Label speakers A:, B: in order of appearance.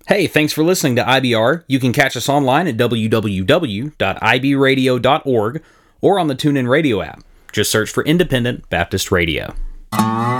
A: Hey, thanks for listening to IBR. You can catch us online at www.ibradio.org or on the TuneIn Radio app. Just search for Independent Baptist Radio.